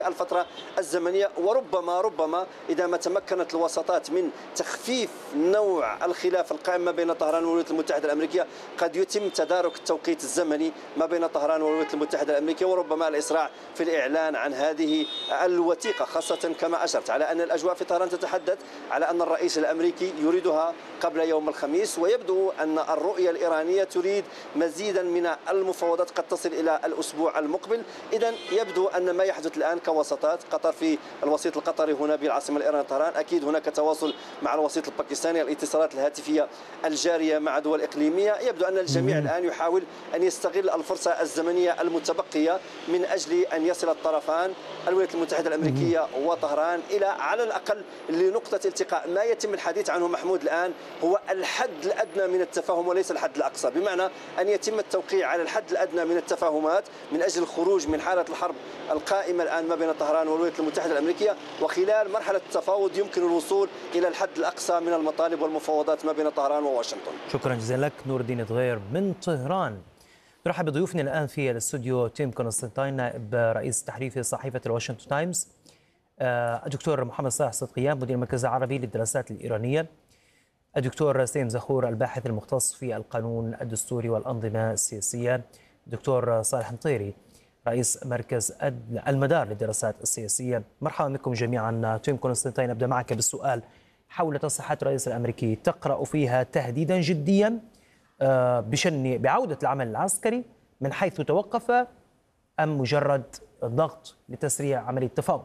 الفترة الزمنية. وربما إذا ما تمكنت الوساطات من تخفيف نوع الخلاف القائم ما بين طهران والولايات المتحدة الأمريكية قد يتم تدارك التوقيت الزمني ما بين طهران والولايات المتحدة الأمريكية، وربما الإسراع في الإعلان عن هذه الوثيقة، خاصة كما أشرت على أن الأجواء في طهران تتحدث على أن الرئيس الأمريكي يريدها قبل يوم الخميس، ويبدو أن الرؤية الإيرانية تريد مزيدا من المفاوضات قد تصل إلى الأسبوع المقبل. إذن يبدو أن ما يحدث الآن كوساطات، قطر في الوسيط القطري هنا بالعاصمة الإيرانية طهران، أكيد هناك تواصل مع الوسيط الباكستاني، الاتصالات الهاتفية الجارية مع دول إقليمية. يبدو أن الجميع الآن يحاول أن يستغل الفرصة الزمنية المتبقية من أجل أن يصل الطرفان الولايات المتحدة الأمريكية وطهران إلى على الأقل لنقطة التقاء. ما يتم الحديث عنه محمود الآن هو الحد الأدنى من التفاهم وليس الحد الأقصى، بمعنى أن يتم التوقيع على الحد الأدنى من التفاهمات من أجل الخروج من حالة الحرب القائمة الآن ما بين طهران والولايات المتحدة الأمريكية، وخلال مرحلة التفاوض يمكن الوصول إلى الحد الأقصى من المطالب والمفاوضات ما بين طهران وواشنطن. شكرا جزيلا لك نور الدين دغير من طهران. نرحب بضيوفنا الآن في الاستوديو تيم كونستانتين نائب رئيس تحرير صحيفة الواشنطن تايمز، الدكتور محمد صالح صدقيان مدير المركز العربي للدراسات الإيرانية، الدكتور سليم زخور الباحث المختص في القانون الدستوري والأنظمة السياسية، الدكتور صالح نطيري رئيس مركز المدار للدراسات السياسية. مرحبا بكم جميعا. تيم كونستانتين، أبدأ معك بالسؤال حول تصريحات الرئيس الأمريكي، تقرأ فيها تهديدا جديا بعودة العمل العسكري من حيث توقف، أم مجرد ضغط لتسريع عملية التفاوض؟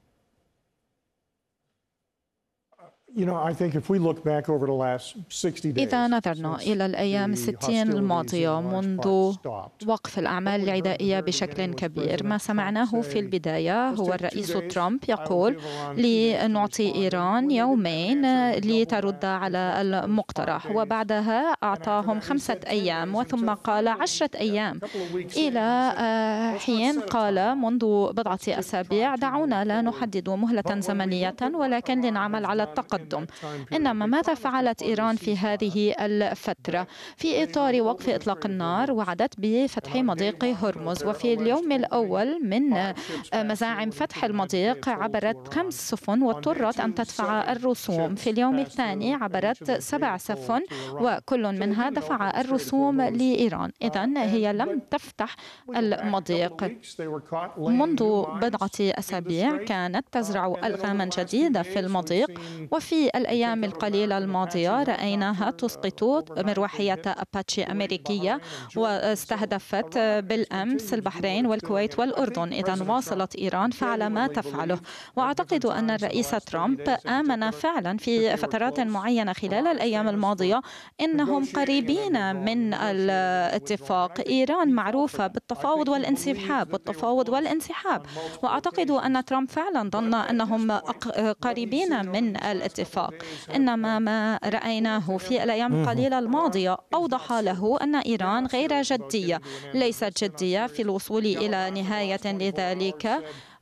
إذا نظرنا إلى الأيام 60 الماضية منذ وقف الأعمال العدائية بشكل كبير، ما سمعناه في البداية هو الرئيس ترامب يقول لنعطي إيران يومين لترد على المقترح، وبعدها أعطاهم 5 أيام، وثم قال 10 أيام، إلى حين قال منذ بضعة أسابيع دعونا لا نحدد مهلة زمنية ولكن لنعمل على التقدم. إنما ماذا فعلت إيران في هذه الفترة؟ في إطار وقف إطلاق النار وعدت بفتح مضيق هرمز، وفي اليوم الأول من مزاعم فتح المضيق عبرت 5 سفن واضطرت أن تدفع الرسوم. في اليوم الثاني عبرت 7 سفن وكل منها دفع الرسوم لإيران. إذن هي لم تفتح المضيق. منذ بضعة أسابيع كانت تزرع ألغاما جديدة في المضيق، وفي الأيام القليلة الماضية رأيناها تسقط مروحية أباتشي أمريكية، واستهدفت بالأمس البحرين والكويت والأردن. إذن واصلت إيران فعل ما تفعله، وأعتقد أن الرئيس ترامب آمن فعلا في فترات معينة خلال الأيام الماضية إنهم قريبين من الاتفاق. إيران معروفة بالتفاوض والانسحاب وأعتقد أن ترامب فعلا ظن أنهم قريبين من الاتفاق. إنما ما رأيناه في الأيام القليلة الماضية أوضح له أن إيران غير جدية، ليست جدية في الوصول إلى نهاية لذلك.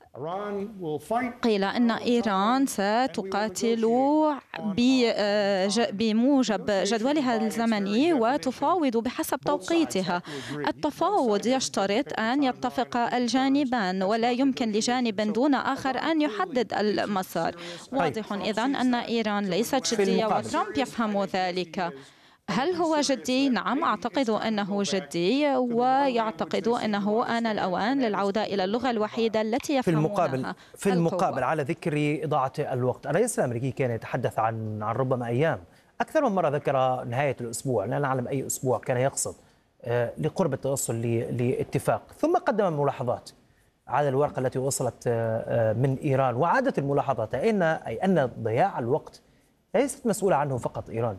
قيل أن إيران ستقاتل بموجب جدولها الزمني وتفاوض بحسب توقيتها. التفاوض يشترط أن يتفق الجانبان، ولا يمكن لجانب دون آخر أن يحدد المسار. واضح إذن أن إيران ليست جدية وترامب يفهم ذلك. هل هو جدي؟ نعم، أعتقد أنه جدي، ويعتقد أنه آن الأوان للعودة إلى اللغة الوحيدة التي يفهمونها. في المقابل على ذكر إضاعة الوقت، الرئيس الأمريكي كان يتحدث عن ربما أيام، أكثر من مرة ذكر نهاية الأسبوع، لا نعلم أي أسبوع كان يقصد، لقرب التوصل لاتفاق، ثم قدم ملاحظات على الورقة التي وصلت من إيران، وعادت الملاحظات أي أن ضياع الوقت ليست مسؤولة عنه فقط إيران.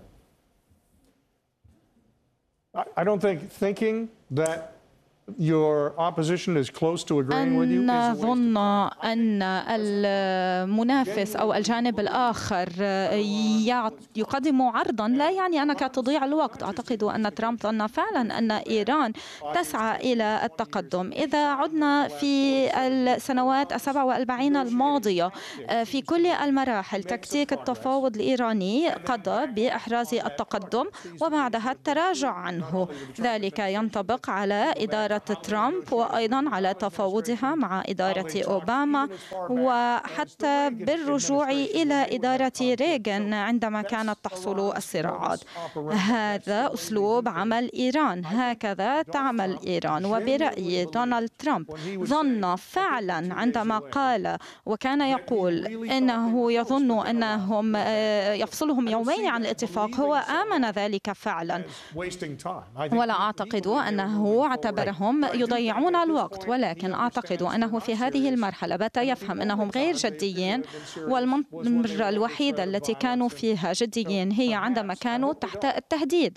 I don't think thinking that your opposition is close to agreeing with you is a waste of time. أظن أن المنافس أو الجانب الآخر يقدم عرضا لا يعني أنك تضيع الوقت. أعتقد أن ترامب ظن فعلا أن إيران تسعى إلى التقدم. إذا عدنا في السنوات 47 الماضية في كل المراحل تكتيك التفاوض الإيراني قضى بإحراز التقدم وبعدها التراجع عنه. ذلك ينطبق على إدارة إدارة ترامب وأيضا على تفاوضها مع إدارة أوباما، وحتى بالرجوع إلى إدارة ريغان عندما كانت تحصل الصراعات. هذا أسلوب عمل إيران، هكذا تعمل إيران. وبرأيي دونالد ترامب ظن فعلا عندما قال وكان يقول إنه يظن أنهم يفصلهم يومين عن الاتفاق، هو آمن ذلك فعلا، ولا أعتقد أنه اعتبرهم يضيعون الوقت، ولكن أعتقد أنه في هذه المرحلة بات يفهم أنهم غير جديين، والمرة الوحيدة التي كانوا فيها جديين هي عندما كانوا تحت التهديد.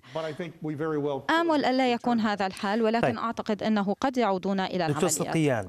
آمل ألا يكون هذا الحال، ولكن أعتقد أنه قد يعودون إلى دكتور العمليات. صدقيان،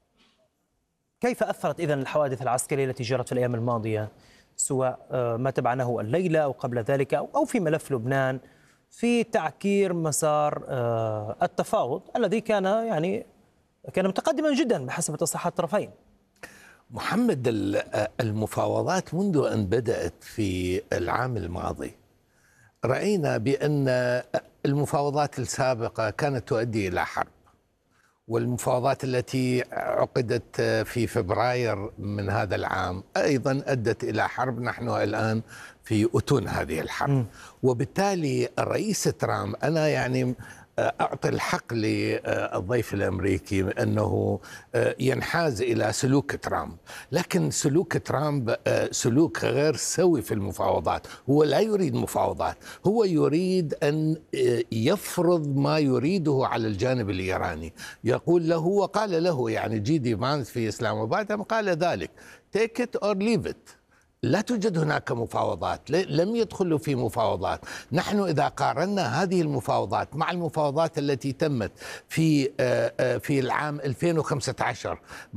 كيف أثرت إذن الحوادث العسكرية التي جرت في الأيام الماضية، سواء ما تبعناه الليلة أو قبل ذلك أو في ملف لبنان، في تعكير مسار التفاوض الذي كان متقدما جدا بحسب تصريحات الطرفين؟ محمد، المفاوضات منذ أن بدأت في العام الماضي رأينا بأن المفاوضات السابقة كانت تؤدي إلى حرب، والمفاوضات التي عقدت في فبراير من هذا العام أيضا أدت إلى حرب. نحن الآن في أتون هذه الحرب، وبالتالي الرئيس ترامب، أنا أعطي الحق للضيف الأمريكي أنه ينحاز إلى سلوك ترامب، لكن سلوك ترامب سلوك غير سوي في المفاوضات. هو لا يريد مفاوضات، هو يريد أن يفرض ما يريده على الجانب الإيراني. يقول له وقال له جيدي فانس في إسلام آباد قال ذلك take it or leave it. لا توجد هناك مفاوضات، لم يدخلوا في مفاوضات. نحن إذا قارنا هذه المفاوضات مع المفاوضات التي تمت في العام 2015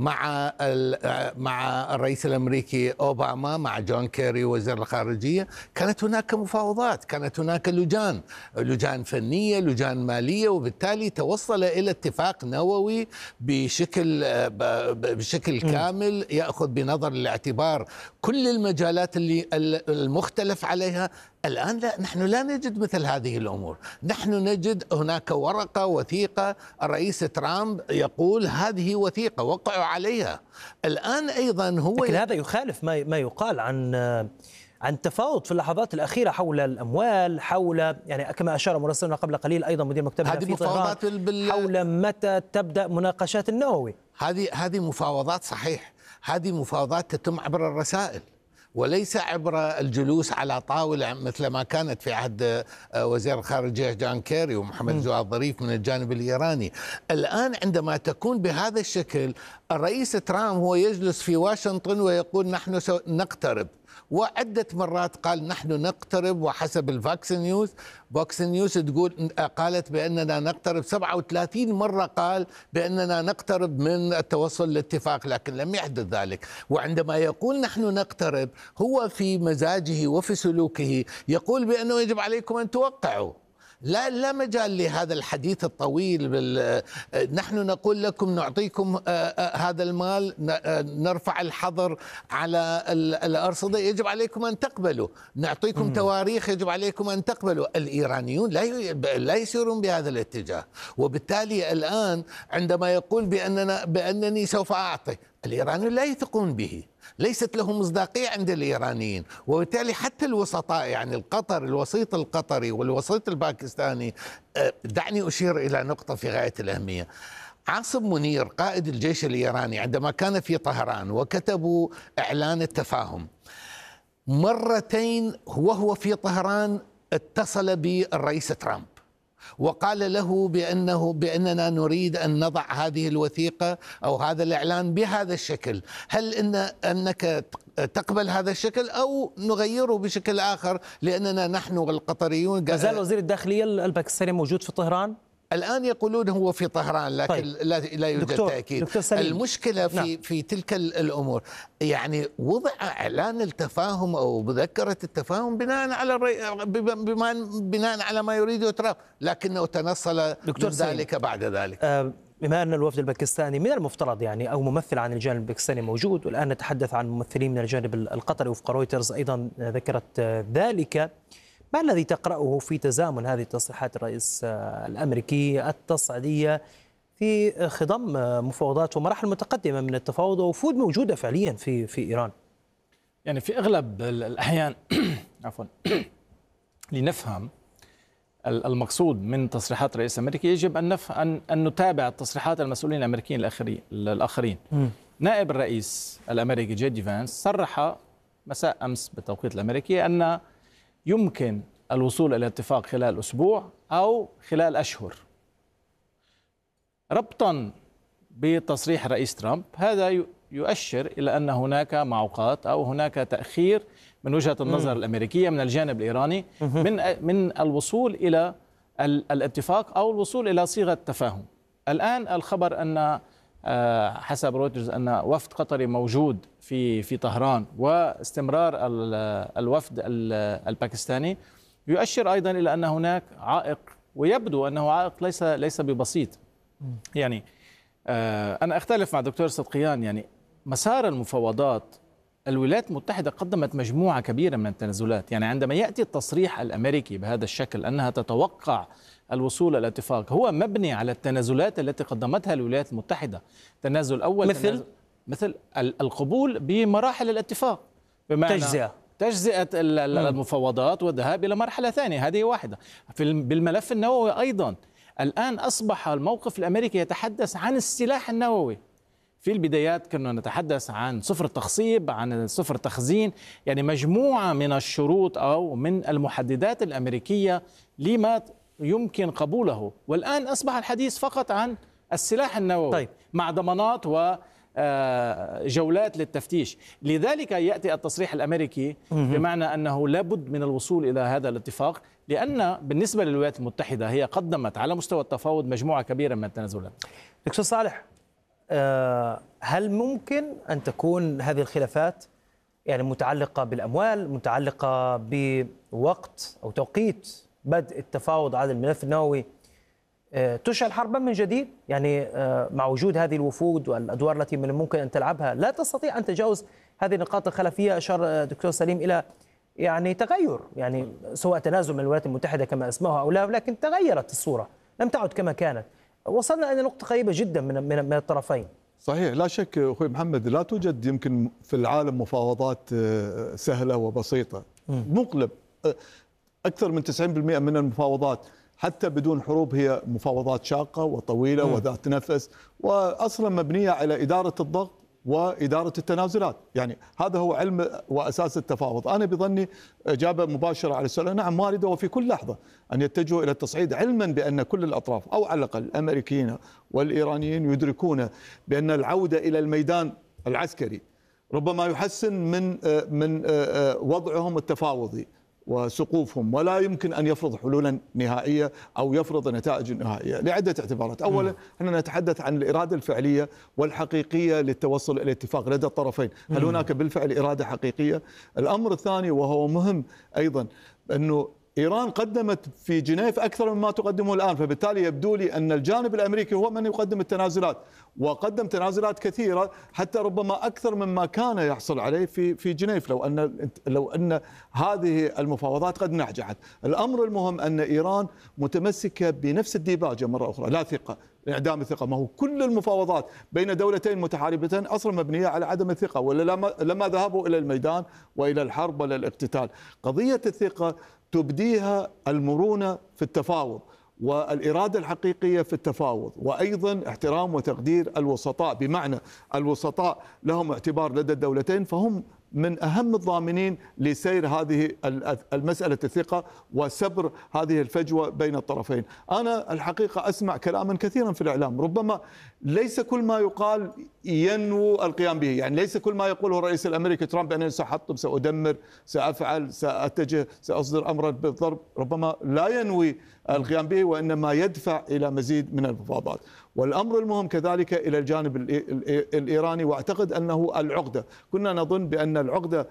مع الرئيس الأمريكي أوباما مع جون كيري وزير الخارجية، كانت هناك مفاوضات، كانت هناك لجان فنية، لجان مالية، وبالتالي توصل إلى اتفاق نووي بشكل كامل يأخذ بنظر الاعتبار كل المجالات اللي المختلف عليها. الآن لا، نحن لا نجد مثل هذه الأمور. نحن نجد هناك ورقة وثيقة الرئيس ترامب يقول هذه وثيقة وقعوا عليها. الآن أيضا هو لكن هذا يخالف ما يقال عن تفاوض في اللحظات الأخيرة حول الأموال، حول كما أشار مراسلنا قبل قليل أيضا مدير مكتبنا في طهران حول متى تبدأ مناقشات النووي. هذه مفاوضات، صحيح، هذه مفاوضات تتم عبر الرسائل وليس عبر الجلوس على طاولة مثل ما كانت في عهد وزير الخارجية جون كيري ومحمد جواد ظريف من الجانب الإيراني. الآن عندما تكون بهذا الشكل، الرئيس ترامب هو يجلس في واشنطن ويقول نحن نقترب، وعدة مرات قال نحن نقترب، وحسب الفاكس نيوز قالت بأننا نقترب 37 مرة، قال بأننا نقترب من التوصل لاتفاق، لكن لم يحدث ذلك. وعندما يقول نحن نقترب، هو في مزاجه وفي سلوكه يقول بأنه يجب عليكم أن توقعوا. لا مجال لهذا الحديث الطويل. نحن نقول لكم نعطيكم هذا المال، نرفع الحظر على الأرصدة، يجب عليكم أن تقبلوا، نعطيكم تواريخ، يجب عليكم أن تقبلوا. الإيرانيون لا يسيرون بهذا الاتجاه، وبالتالي الآن عندما يقول بأنني سوف أعطي، الإيرانيون لا يثقون به، ليست له مصداقية عند الإيرانيين، وبالتالي حتى الوسطاء الوسيط القطري والوسيط الباكستاني. دعني أشير إلى نقطة في غاية الأهمية. عاصم منير قائد الجيش الإيراني عندما كان في طهران وكتبوا إعلان التفاهم، مرتين وهو في طهران اتصل بالرئيس ترامب وقال له بأننا نريد أن نضع هذه الوثيقة أو هذا الإعلان بهذا الشكل، هل أنك تقبل هذا الشكل أو نغيره بشكل آخر، لأننا نحن والقطريون. ما زال وزير الداخلية الباكستاني موجود في طهران؟ الآن يقولون هو في طهران، لكن لا يوجد تأكيد. المشكلة في تلك الأمور وضع إعلان التفاهم أو مذكرة التفاهم بناء على ما يريده ترامب، لكنه تنصل من ذلك بعد ذلك. بما أن الوفد الباكستاني من المفترض أو ممثل عن الجانب الباكستاني موجود، والآن نتحدث عن ممثلين من الجانب القطري، وفق رويترز أيضا ذكرت ذلك، ما الذي تقرأه في تزامن هذه تصريحات الرئيس الأمريكي التصعيدية في خضم مفاوضات ومراحل متقدمة من التفاوض ووفود موجودة فعليا في إيران؟ يعني في أغلب الأحيان عفوا لنفهم المقصود من تصريحات الرئيس الأمريكي يجب أن نتابع تصريحات المسؤولين الأمريكيين الآخرين. نائب الرئيس الأمريكي جي دي فانس صرح مساء أمس بالتوقيت الأمريكي أن يمكن الوصول إلى اتفاق خلال أسبوع أو خلال أشهر، ربطا بتصريح الرئيس ترامب. هذا يؤشر إلى أن هناك معوقات أو هناك تأخير من وجهة النظر الأمريكية من الجانب الإيراني من الوصول إلى الاتفاق أو الوصول إلى صيغة تفاهم. الآن الخبر أن حسب رويترز أن وفد قطري موجود في طهران، واستمرار الوفد الباكستاني يؤشر أيضا إلى أن هناك عائق، ويبدو أنه عائق ليس ببسيط. يعني أنا أختلف مع دكتور صدقيان. يعني مسار المفاوضات الولايات المتحدة قدمت مجموعة كبيرة من التنازلات. يعني عندما يأتي التصريح الأمريكي بهذا الشكل أنها تتوقع الوصول إلى اتفاق، هو مبني على التنازلات التي قدمتها الولايات المتحدة. تنازل أول مثل القبول بمراحل الاتفاق، بمعنى تجزئة المفاوضات والذهاب إلى مرحلة ثانية. هذه واحدة. بالملف النووي أيضا الآن أصبح الموقف الأمريكي يتحدث عن السلاح النووي. في البدايات كنا نتحدث عن صفر تخصيب، عن صفر تخزين، يعني مجموعة من الشروط أو من المحددات الأمريكية لما يمكن قبوله. والآن أصبح الحديث فقط عن السلاح النووي. طيب. مع ضمانات وجولات للتفتيش. لذلك يأتي التصريح الأمريكي بمعنى أنه لابد من الوصول إلى هذا الاتفاق، لأن بالنسبة للولايات المتحدة هي قدمت على مستوى التفاوض مجموعة كبيرة من التنازلات. دكتور صالح، هل ممكن أن تكون هذه الخلافات يعني متعلقة بالأموال، متعلقة بوقت أو توقيت بدء التفاوض على الملف النووي، تشعل حربا من جديد؟ يعني مع وجود هذه الوفود والأدوار التي من الممكن أن تلعبها لا تستطيع أن تتجاوز هذه النقاط الخلفية. أشار دكتور سليم إلى يعني تغير، يعني سواء تنازل من الولايات المتحدة كما اسمها أو لا، لكن تغيرت الصورة، لم تعد كما كانت. وصلنا إلى نقطة قريبة جدا من الطرفين. صحيح، لا شك أخوي محمد، لا توجد يمكن في العالم مفاوضات سهلة وبسيطة. مقلب أكثر من 90% من المفاوضات حتى بدون حروب هي مفاوضات شاقة وطويلة وذات نفس، وأصلا مبنية على إدارة الضغط وإدارة التنازلات. يعني هذا هو علم وأساس التفاوض. أنا بظني إجابة مباشرة على السؤال، نعم واردة، وفي كل لحظة أن يتجهوا إلى التصعيد، علما بأن كل الأطراف أو على الأقل الأمريكيين والإيرانيين يدركون بأن العودة إلى الميدان العسكري ربما يحسن من وضعهم التفاوضي وسقوفهم، ولا يمكن أن يفرض حلولا نهائية أو يفرض نتائج نهائية لعدة اعتبارات. أولا، احنا نتحدث عن الإرادة الفعلية والحقيقية للتوصل إلى اتفاق لدى الطرفين. هل هناك بالفعل إرادة حقيقية؟ الأمر الثاني وهو مهم أيضا، أنه إيران قدمت في جنيف أكثر مما تقدمه الآن، فبالتالي يبدو لي أن الجانب الأمريكي هو من يقدم التنازلات، وقدم تنازلات كثيرة حتى ربما أكثر مما كان يحصل عليه في جنيف لو أن هذه المفاوضات قد نجحت. الأمر المهم أن إيران متمسكة بنفس الديباجة مرة أخرى، لا ثقة، انعدام الثقة. ما هو كل المفاوضات بين دولتين متحاربتين أصلا مبنية على عدم الثقة، ولا لما ذهبوا إلى الميدان وإلى الحرب ولا الاقتتال. قضية الثقة تبديها المرونة في التفاوض، والإرادة الحقيقية في التفاوض، وأيضا احترام وتقدير الوسطاء، بمعنى الوسطاء لهم اعتبار لدى الدولتين، فهم من أهم الضامنين لسير هذه المسألة الثقة وسبر هذه الفجوة بين الطرفين. أنا الحقيقة أسمع كلاما كثيرا في الإعلام، ربما ليس كل ما يقال ينوو القيام به. يعني ليس كل ما يقوله الرئيس الأمريكي ترامب أنا سأحطم، سأدمر، سأفعل، سأتجه، سأصدر أمرا بالضرب، ربما لا ينوي القيام به، وإنما يدفع إلى مزيد من المفاوضات. والأمر المهم كذلك إلى الجانب الإيراني، وأعتقد أنه العقدة. كنا نظن بأن العقدة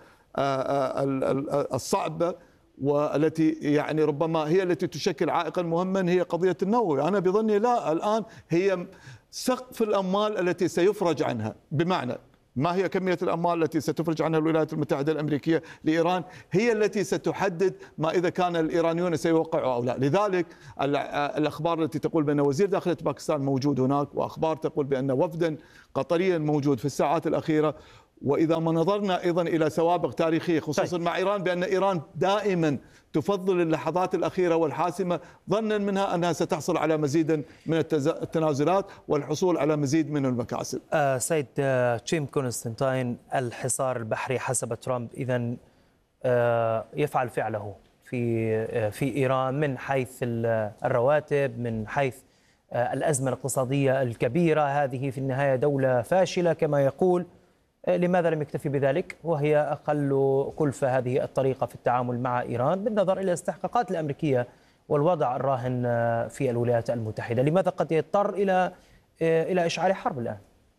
الصعبة والتي يعني ربما هي التي تشكل عائقا مهما هي قضية النووي. أنا بظني لا، الآن هي سقف الأموال التي سيفرج عنها، بمعنى ما هي كمية الأموال التي ستفرج عنها الولايات المتحدة الأمريكية لإيران هي التي ستحدد ما إذا كان الإيرانيون سيوقعوا أو لا. لذلك الأخبار التي تقول بأن وزير داخلية باكستان موجود هناك، وأخبار تقول بأن وفدا قطريا موجود في الساعات الأخيرة. وإذا ما نظرنا أيضا إلى سوابق تاريخية خصوصا مع إيران، بأن إيران دائما تفضل اللحظات الأخيرة والحاسمة ظنا منها أنها ستحصل على مزيد من التنازلات والحصول على مزيد من المكاسب. سيد تيم كونستانتاين، الحصار البحري حسب ترامب إذن يفعل فعله في إيران من حيث الرواتب، من حيث الأزمة الاقتصادية الكبيرة. هذه في النهاية دولة فاشلة كما يقول. لماذا لم يكتفي بذلك وهي أقل كلفة هذه الطريقة في التعامل مع إيران بالنظر إلى الاستحقاقات الأمريكية والوضع الراهن في الولايات المتحدة؟ لماذا قد يضطر إلى إشعال حرب الآن؟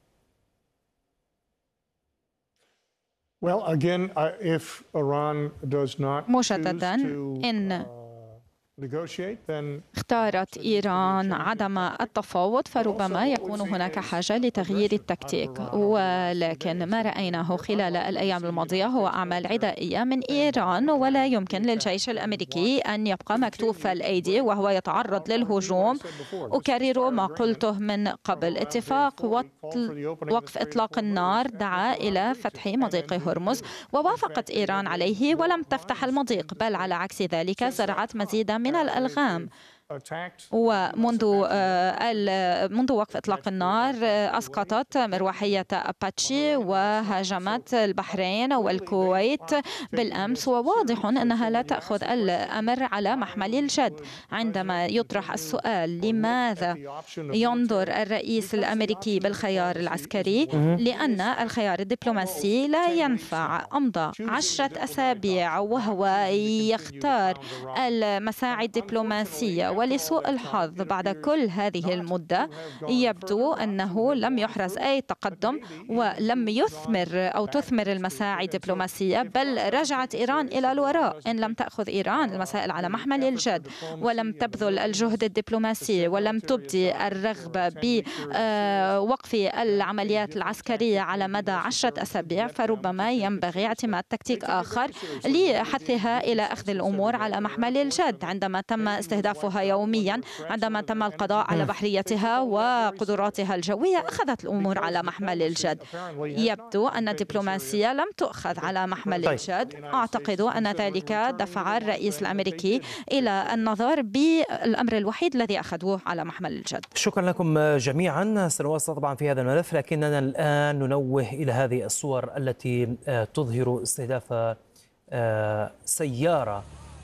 مجددا، إن اختارت إيران عدم التفاوض فربما يكون هناك حاجة لتغيير التكتيك، ولكن ما رأيناه خلال الأيام الماضية هو أعمال عدائية من إيران، ولا يمكن للجيش الأمريكي أن يبقى مكتوف الأيدي وهو يتعرض للهجوم. أكرر ما قلته من قبل، اتفاق وقف إطلاق النار دعا إلى فتح مضيق هرمز ووافقت إيران عليه ولم تفتح المضيق، بل على عكس ذلك زرعت مزيدا من الألغام. ومنذ وقف إطلاق النار أسقطت مروحية أباتشي وهاجمت البحرين والكويت بالأمس، وواضح أنها لا تأخذ الأمر على محمل الجد. عندما يطرح السؤال لماذا ينظر الرئيس الأمريكي بالخيار العسكري، لأن الخيار الدبلوماسي لا ينفع. أمضى 10 أسابيع وهو يختار المساعي الدبلوماسية، ولسوء الحظ بعد كل هذه المدة يبدو أنه لم يحرز أي تقدم ولم تثمر المساعي الدبلوماسية، بل رجعت إيران إلى الوراء. إن لم تأخذ إيران المسائل على محمل الجد ولم تبذل الجهد الدبلوماسي ولم تبدي الرغبة بوقف العمليات العسكرية على مدى 10 أسابيع، فربما ينبغي اعتماد تكتيك آخر لحثها إلى أخذ الأمور على محمل الجد. عندما تم استهدافها يوميا، عندما تم القضاء على بحريتها وقدراتها الجوية، أخذت الأمور على محمل الجد. يبدو أن الدبلوماسية لم تؤخذ على محمل الجد. أعتقد أن ذلك دفع الرئيس الأمريكي إلى النظر بالأمر الوحيد الذي أخذوه على محمل الجد. شكرا لكم جميعا. سنواصل طبعا في هذا الملف، لكننا الآن ننوه إلى هذه الصور التي تظهر استهداف سيارة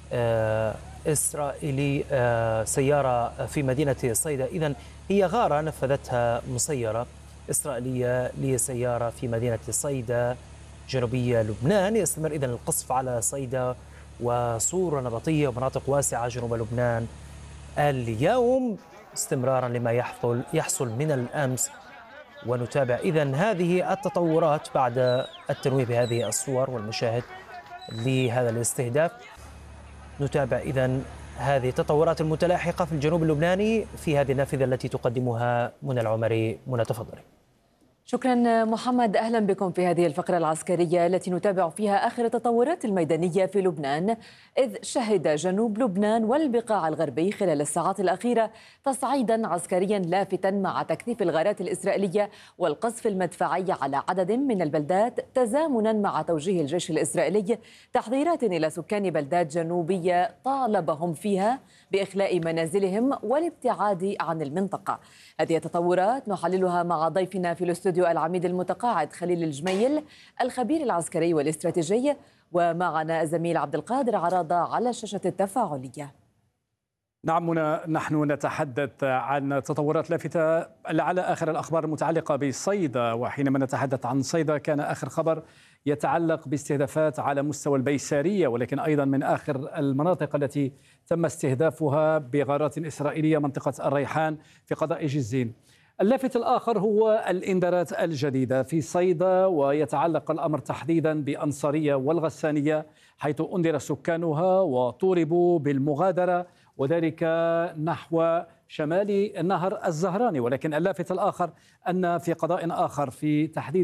إسرائيلي، سيارة في مدينة صيدا. إذن هي غارة نفذتها مسيرة إسرائيلية لسيارة في مدينة صيدا جنوبية لبنان. يستمر إذن القصف على صيدا وصورة نبطية ومناطق واسعة جنوب لبنان اليوم، استمرارا لما يحصل من الأمس. ونتابع إذن هذه التطورات بعد التنويه بهذه الصور والمشاهد لهذا الاستهداف. نتابع إذن هذه التطورات المتلاحقة في الجنوب اللبناني في هذه النافذة التي تقدمها منى العمري. منى، تفضلي. شكرا محمد، أهلا بكم في هذه الفقرة العسكرية التي نتابع فيها آخر التطورات الميدانية في لبنان، إذ شهد جنوب لبنان والبقاع الغربي خلال الساعات الأخيرة تصعيدا عسكريا لافتا مع تكثيف الغارات الإسرائيلية والقصف المدفعي على عدد من البلدات، تزامنا مع توجيه الجيش الإسرائيلي تحذيرات إلى سكان بلدات جنوبية طالبهم فيها بإخلاء منازلهم والابتعاد عن المنطقة. هذه التطورات نحللها مع ضيفنا في الاستوديو العميد المتقاعد خليل الجميل الخبير العسكري والاستراتيجي، ومعنا الزميل عبد القادر عراضة على الشاشة التفاعلية. نعم منى، نحن نتحدث عن تطورات لافتة على آخر الأخبار المتعلقة بصيدا، وحينما نتحدث عن صيدا كان آخر خبر يتعلق باستهدافات على مستوى البيسارية، ولكن أيضا من آخر المناطق التي تم استهدافها بغارات إسرائيلية منطقة الريحان في قضاء جزين. اللافت الآخر هو الإنذارات الجديدة في صيدا، ويتعلق الأمر تحديدا بأنصارية والغسانية، حيث أنذر سكانها وطولبوا بالمغادرة، وذلك نحو شمال نهر الزهراني. ولكن اللافت الآخر أن في قضاء آخر في تحديدا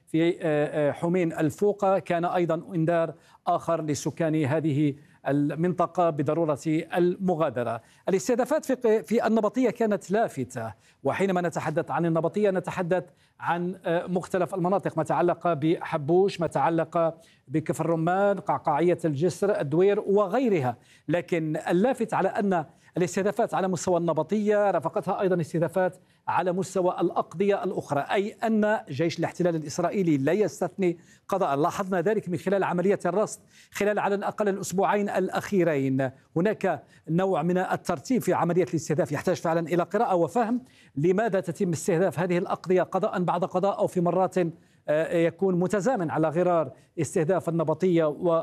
في حمين الفوقة كان أيضا إنذار آخر لسكان هذه المنطقة بضرورة المغادرة. الاستهدافات في النبطية كانت لافتة، وحينما نتحدث عن النبطية نتحدث عن مختلف المناطق، ما تعلق بحبوش، ما تعلق بكفر الرمان، قعقاعية الجسر، الدوير وغيرها. لكن اللافت على أن الاستهدافات على مستوى النبطية رافقتها أيضا استهدافات على مستوى الأقضية الأخرى، أي أن جيش الاحتلال الإسرائيلي لا يستثني قضاء. لاحظنا ذلك من خلال عملية الرصد خلال على الأقل الأسبوعين الأخيرين. هناك نوع من الترتيب في عملية الاستهداف يحتاج فعلا إلى قراءة وفهم لماذا تتم استهداف هذه الأقضية قضاء بعد قضاء، أو في مرات يكون متزامن على غرار استهداف النبطية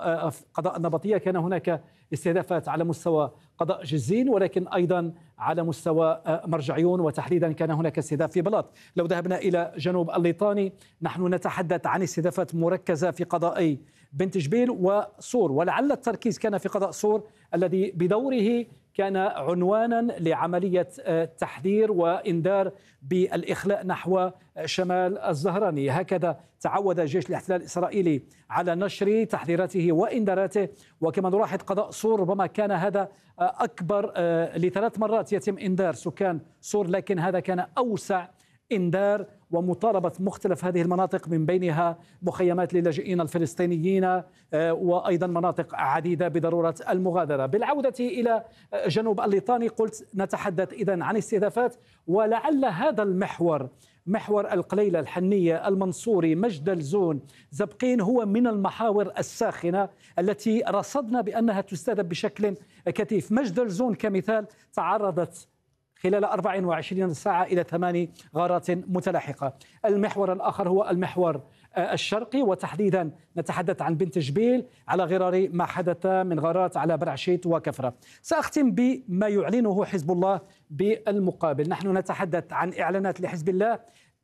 وقضاء النبطية. كان هناك استهدافات على مستوى قضاء جزين، ولكن أيضا على مستوى مرجعيون، وتحديدا كان هناك استهداف في بلاط. لو ذهبنا إلى جنوب الليطاني نحن نتحدث عن استهدافات مركزة في قضائي بنت جبيل وصور، ولعل التركيز كان في قضاء صور الذي بدوره كان عنوانا لعملية تحذير وإنذار بالإخلاء نحو شمال الزهراني. هكذا تعود جيش الاحتلال الإسرائيلي على نشر تحذيراته وإنذاراته. وكما نلاحظ قضاء صور ربما كان هذا أكبر، ل3 مرات يتم إنذار سكان صور، لكن هذا كان أوسع إنذار ومطالبة مختلف هذه المناطق، من بينها مخيمات للاجئين الفلسطينيين وأيضا مناطق عديدة بضرورة المغادرة. بالعودة إلى جنوب الليطاني قلت نتحدث إذن عن استهدافات، ولعل هذا المحور، محور القليلة، الحنية، المنصوري، مجدل زون، زبقين، هو من المحاور الساخنة التي رصدنا بأنها تستهدف بشكل كثيف. مجدل زون كمثال تعرضت خلال 24 ساعة إلى 8 غارات متلاحقة. المحور الآخر هو المحور الشرقي، وتحديدا نتحدث عن بنت جبيل على غرار ما حدث من غارات على برعشيت وكفرة. سأختم بما يعلنه حزب الله بالمقابل. نحن نتحدث عن إعلانات لحزب الله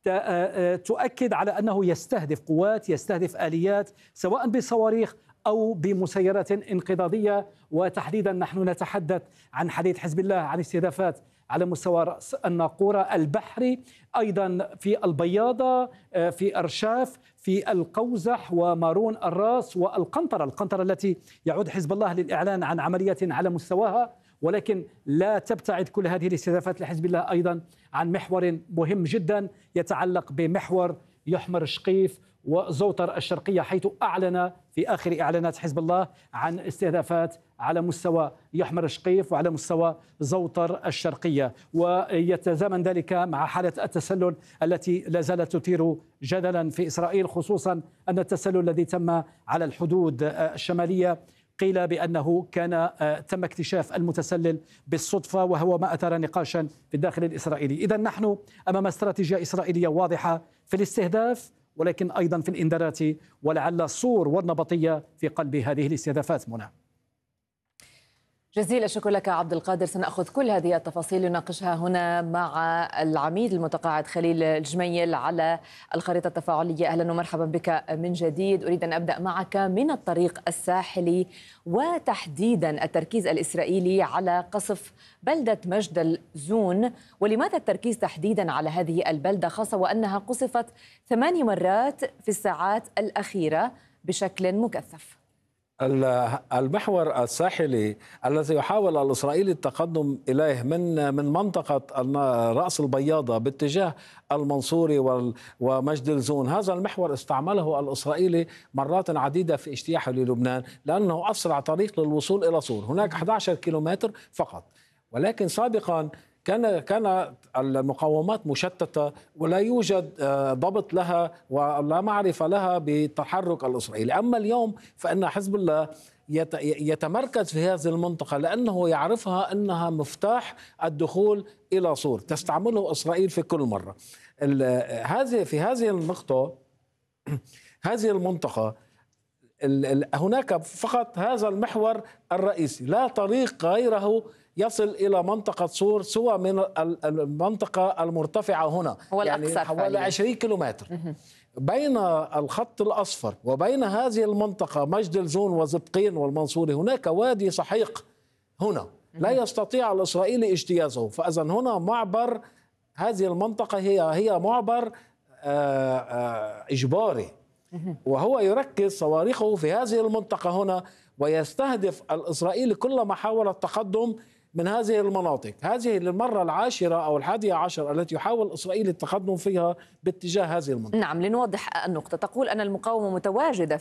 تؤكد على أنه يستهدف قوات، يستهدف آليات، سواء بصواريخ أو بمسيرات انقضاضية. وتحديدا نحن نتحدث عن حديث حزب الله عن استهدافات على مستوى رأس الناقورة البحري، أيضا في البياضة، في أرشاف، في القوزح ومارون الراس والقنطرة، القنطرة التي يعود حزب الله للإعلان عن عملية على مستواها. ولكن لا تبتعد كل هذه الاستهدافات لحزب الله أيضا عن محور مهم جدا يتعلق بمحور يحمر شقيف وزوطر الشرقية، حيث أعلن في آخر إعلانات حزب الله عن استهدافات على مستوى يحمر شقيف وعلى مستوى زوطر الشرقية. ويتزامن ذلك مع حالة التسلل التي لا زالت تثير جدلا في إسرائيل، خصوصا أن التسلل الذي تم على الحدود الشمالية قيل بأنه تم اكتشاف المتسلل بالصدفة، وهو ما أثار نقاشا في الداخل الإسرائيلي. إذن نحن أمام استراتيجية إسرائيلية واضحة في الاستهداف، ولكن أيضا في الإنذارات، ولعل صور والنبطية في قلب هذه الاستهدافات. منى، جزيل الشكر لك عبد القادر. سنأخذ كل هذه التفاصيل لنناقشها هنا مع العميد المتقاعد خليل الجميل على الخريطة التفاعلية. أهلا ومرحبا بك من جديد. أريد أن أبدأ معك من الطريق الساحلي، وتحديدا التركيز الإسرائيلي على قصف بلدة مجدل زون. ولماذا التركيز تحديدا على هذه البلدة، خاصة وأنها قصفت 8 مرات في الساعات الأخيرة بشكل مكثف؟ المحور الساحلي الذي يحاول الإسرائيلي التقدم إليه من منطقة رأس البياضة باتجاه المنصوري ومجدل زون، هذا المحور استعمله الإسرائيلي مرات عديدة في اجتياحه للبنان، لأنه أسرع طريق للوصول إلى صور. هناك 11 كيلومتر فقط، ولكن سابقا كان المقاومات مشتتة ولا يوجد ضبط لها ولا معرفة لها بتحرك الإسرائيلي. أما اليوم فإن حزب الله يتمركز في هذه المنطقة لأنه يعرفها أنها مفتاح الدخول إلى صور، تستعمله إسرائيل في كل مرة. في هذه النقطة، هذه المنطقة هناك فقط هذا المحور الرئيسي، لا طريق غيره يصل إلى منطقة صور سوى من المنطقة المرتفعة هنا، يعني حوالي 20 كيلومتر بين الخط الأصفر وبين هذه المنطقة مجدل زون وزبقين والمنصوري. هناك وادي سحيق هنا لا يستطيع الإسرائيلي اجتيازه، فإذا هنا معبر، هذه المنطقة هي معبر إجباري، وهو يركز صواريخه في هذه المنطقة هنا ويستهدف الإسرائيلي كلما حاول التقدم من هذه المناطق. هذه للمرة العاشرة أو 11 التي يحاول إسرائيل التقدم فيها باتجاه هذه المنطقة. نعم، لنوضح النقطة، تقول أن المقاومة متواجدة